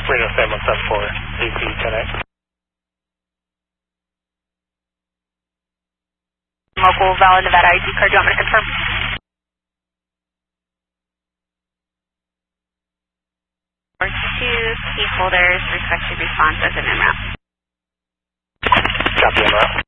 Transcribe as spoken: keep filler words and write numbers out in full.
Reno seven one seven four, A T ten X. Local valid Nevada I D card, do you want me to confirm? Two key holders, requested response as an en route. Copy en route.